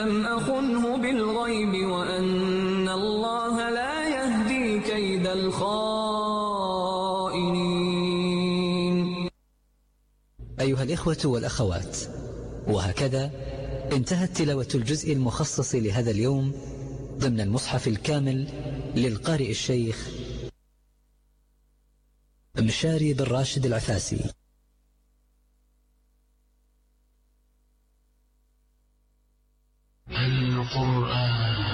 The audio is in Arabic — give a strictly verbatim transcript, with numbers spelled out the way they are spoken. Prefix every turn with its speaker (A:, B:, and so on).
A: لم أخنه بالغيب وأن الله لا يهدي كيد الخائنين.
B: أيها الإخوة والأخوات، وهكذا انتهت تلاوة الجزء المخصص لهذا اليوم ضمن المصحف الكامل للقارئ الشيخ مشاري بن راشد العفاسي.
C: القرآن